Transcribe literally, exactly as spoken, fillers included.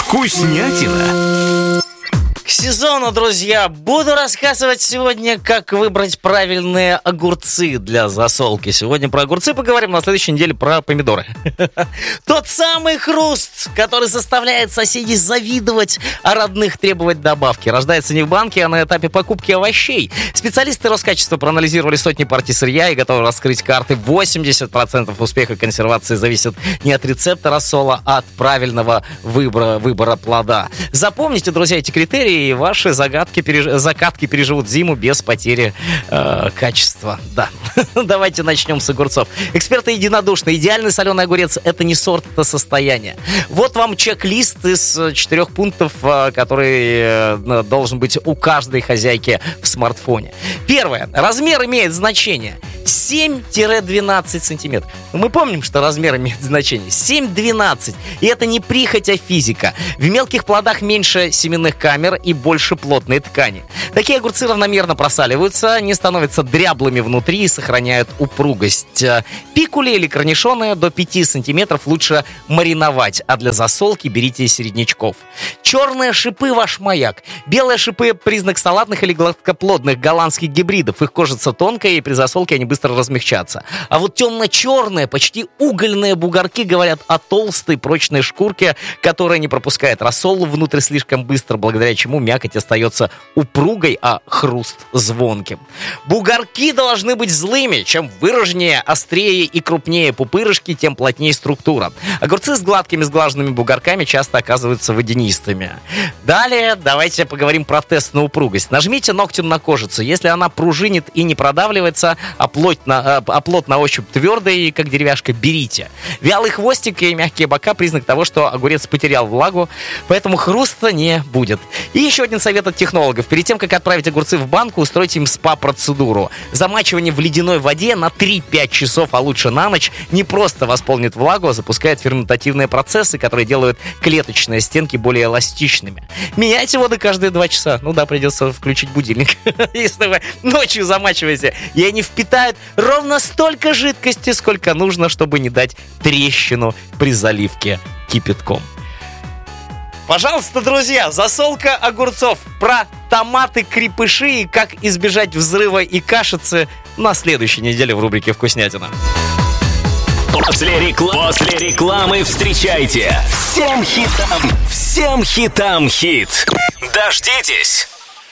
Вкуснятина. К сезону, друзья, буду рассказывать сегодня, как выбрать правильные огурцы для засолки. Сегодня про огурцы поговорим, на следующей неделе про помидоры. Тот самый хруст, который заставляет соседей завидовать, а родных требовать добавки. Рождается не в банке, а на этапе покупки овощей. Специалисты Роскачества проанализировали сотни партий сырья и готовы раскрыть карты. восемьдесят процентов успеха консервации зависит не от рецепта рассола, а от правильного выбора, выбора плода. Запомните, друзья, эти критерии, и ваши загадки, переж... закатки переживут зиму без потери э, качества. Да. Давайте начнем с огурцов. Эксперты единодушны. Идеальный соленый огурец — это не сорт, это состояние. Вот вам чек-лист из четырех пунктов, э, который э, должен быть у каждой хозяйки в смартфоне. Первое. Размер имеет значение. семь-двенадцать сантиметров. Мы помним, что размер имеет значение. семь-двенадцать. И это не прихоть, а физика. В мелких плодах меньше семенных камер и больше плотной ткани. Такие огурцы равномерно просаливаются, не становятся дряблыми внутри и сохраняют упругость. Пикули или корнишоны до пяти сантиметров лучше мариновать, а для засолки берите середнячков. Черные шипы — ваш маяк. Белые шипы — признак салатных или гладкоплодных голландских гибридов. Их кожица тонкая, и при засолке они быстро размягчатся. А вот темно-черные, почти угольные бугорки говорят о толстой прочной шкурке, которая не пропускает рассол внутрь слишком быстро, благодаря чему мякоть остается упругой, а хруст звонким. Бугорки должны быть злыми. Чем выраженнее, острее и крупнее пупырышки, тем плотнее структура. Огурцы с гладкими сглаженными бугорками часто оказываются водянистыми. Далее давайте поговорим про тест на упругость. Нажмите ногтем на кожицу. Если она пружинит и не продавливается, а плоть на, а плод на ощупь твердый, как деревяшка, берите. Вялый хвостик и мягкие бока — признак того, что огурец потерял влагу, поэтому хруста не будет. И еще один совет от технологов. Перед тем, как отправить огурцы в банку, устройте им спа-процедуру. Замачивание в ледяной воде на три-пять часов, а лучше на ночь, не просто восполнит влагу, а запускает ферментативные процессы, которые делают клеточные стенки более эластичными. Меняйте воду каждые два часа. Ну да, придется включить будильник, если вы ночью замачиваете. И они впитают ровно столько жидкости, сколько нужно, чтобы не дать трещину при заливке кипятком. Пожалуйста, друзья, засолка огурцов. Про томаты-крепыши и как избежать взрыва и кашицы на следующей неделе в рубрике «Вкуснятина». После, рекла... После рекламы встречайте всем хитам, всем хитам хит. Дождитесь.